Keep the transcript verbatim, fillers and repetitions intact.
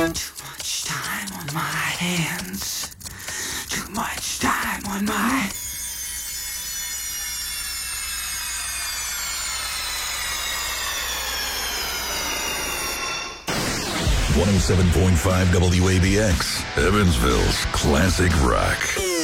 Too much time on my hands. Too much time on my... one oh seven point five W A B X, Evansville's classic rock.